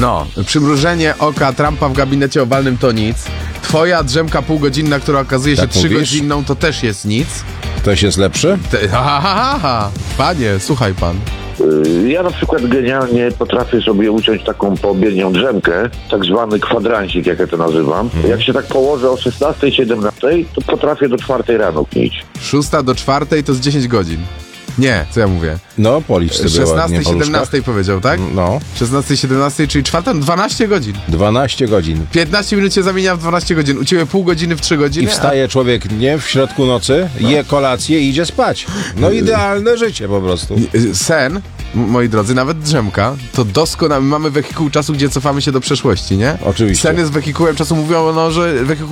No, przymrużenie oka Trumpa w gabinecie owalnym to nic. Twoja drzemka półgodzinna, która okazuje się Tak mówisz? 3-godzinną, to też jest nic. Ktoś jest lepszy? Panie, słuchaj pan. Ja na przykład genialnie potrafię sobie uciąć taką poobiednią drzemkę, tak zwany kwadrancik, jak ja to nazywam. Jak się tak położę o 16, 17, to potrafię do 4 rano knić. 6 do 4 to z 10 godzin. Nie, co ja mówię? No, policz sobie 16, ładnie po 17 nóżkach. powiedział, tak? No, 16, 17, czyli 4, 12 godzin. 12 godzin. 15 minut się zamienia w 12 godzin. U ciebie pół godziny w 3 godziny. I wstaje człowiek, nie, w środku nocy, je kolację i idzie spać. No idealne życie po prostu. Sen, moi drodzy, nawet drzemka, to doskonale. Mamy wehikuł czasu, gdzie cofamy się do przeszłości, nie? Oczywiście. Sen jest wehikułem czasu. Mówiono, że wehikuł